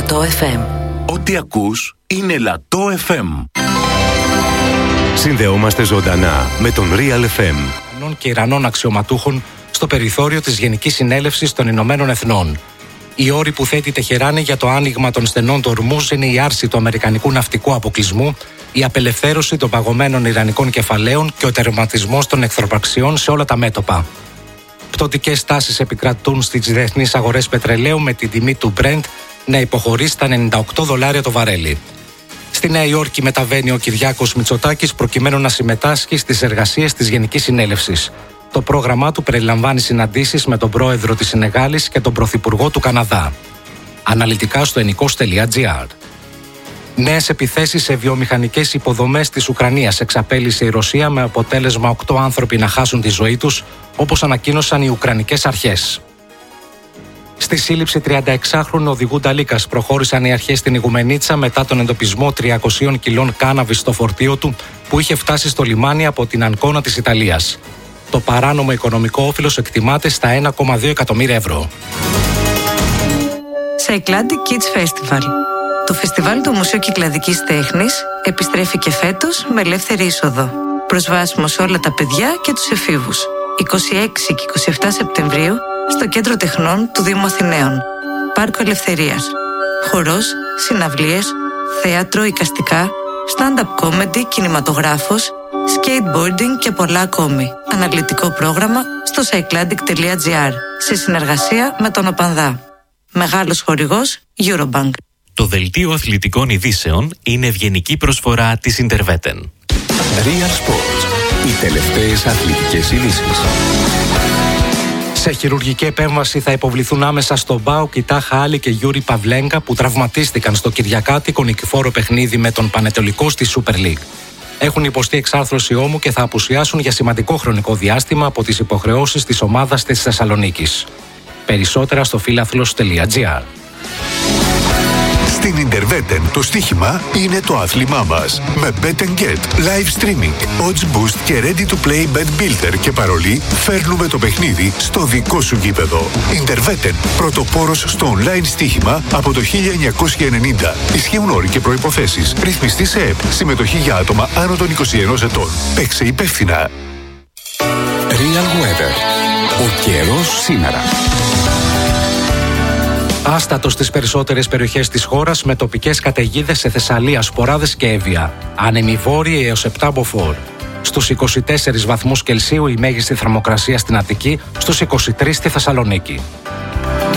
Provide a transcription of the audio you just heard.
Λατό FM. Ό,τι ακούς είναι Λατό FM. Συνδεόμαστε ζωντανά με τον Real FM. Και Ιρανών αξιωματούχων στο περιθώριο της Γενικής Συνέλευσης των Ηνωμένων Εθνών. Οι όροι που θέτει η Τεχεράνη για το άνοιγμα των στενών του Ορμούζ είναι η άρση του αμερικανικού ναυτικού αποκλεισμού, η απελευθέρωση των παγωμένων ιρανικών κεφαλαίων και ο τερματισμός των εχθροπραξιών σε όλα τα μέτωπα. Πτωτικές τάσεις επικρατούν στις διεθνείς αγορές πετρελαίου, με την τιμή του Brent να υποχωρεί στα $98 το βαρέλι. Στη Νέα Υόρκη μεταβαίνει ο Κυριάκος Μητσοτάκης προκειμένου να συμμετάσχει στις εργασίες της Γενικής Συνέλευσης. Το πρόγραμμά του περιλαμβάνει συναντήσεις με τον πρόεδρο της Σενεγάλης και τον πρωθυπουργό του Καναδά. Αναλυτικά στο ennikos.gr. Νέες επιθέσεις σε βιομηχανικές υποδομές της Ουκρανίας εξαπέλυσε η Ρωσία, με αποτέλεσμα 8 άνθρωποι να χάσουν τη ζωή τους, όπως ανακοίνωσαν οι Ουκρανικές αρχές. Στη σύλληψη 36χρονου οδηγού Νταλίκας προχώρησαν οι αρχές στην Ιγουμενίτσα μετά τον εντοπισμό 300 κιλών κάναβης στο φορτίο του, που είχε φτάσει στο λιμάνι από την Ανκόνα της Ιταλίας. Το παράνομο οικονομικό όφελος εκτιμάται στα 1,2 εκατομμύρια ευρώ. Cycladic Kids Festival. Το φεστιβάλ του Μουσείου Κυκλαδικής Τέχνης επιστρέφει και φέτος με ελεύθερη είσοδο. Προσβάσιμο σε όλα τα παιδιά και τους εφήβους. 26 και 27 Σεπτεμβρίου στο Κέντρο Τεχνών του Δήμου Αθηναίων. Πάρκο Ελευθερίας. Χορός, συναυλίες, θέατρο, εικαστικά, stand-up comedy, κινηματογράφος, skateboarding και πολλά ακόμη. Αναλυτικό πρόγραμμα στο cycladic.gr σε συνεργασία με τον ΟΠΑΝΔΑ. Μεγάλος χορηγός Eurobank. Το δελτίο αθλητικών ειδήσεων είναι ευγενική προσφορά της Interveten. Real Sports. Οι τελευταίες αθλητικές ειδήσεις. Σε χειρουργική επέμβαση θα υποβληθούν άμεσα στον ΠΑΟΚ η Τάχα Άλλη και Γιούρι Παυλέγκα, που τραυματίστηκαν στο κυριακάτικο νικηφόρο παιχνίδι με τον Πανετολικό στη Super League. Έχουν υποστεί εξάρθρωση ώμου και θα απουσιάσουν για σημαντικό χρονικό διάστημα από τις υποχρεώσεις της ομάδας της Θεσσαλονίκης. Περισσότερα στο philathlos.gr. Στην Interveten το στοίχημα είναι το άθλημά μας. Με Bet & Get, live streaming, odds boost και ready to play bet builder και παρολί, φέρνουμε το παιχνίδι στο δικό σου γήπεδο. Interveten, πρωτοπόρος στο online στοίχημα από το 1990. Ισχύουν όροι και προϋποθέσεις. Ρυθμιστή σε ΕΠ. Συμμετοχή για άτομα άνω των 21 ετών. Παίξε υπεύθυνα. Real Weather. Ο καιρός σήμερα. Άστατο στις περισσότερες περιοχές της χώρας, με τοπικές καταιγίδες σε Θεσσαλία, Σποράδες και Εύβοια. Άνεμοι βόρειοι έως 7 μποφόρ. Στους 24 βαθμούς Κελσίου η μέγιστη θερμοκρασία στην Αττική, στους 23 στη Θεσσαλονίκη.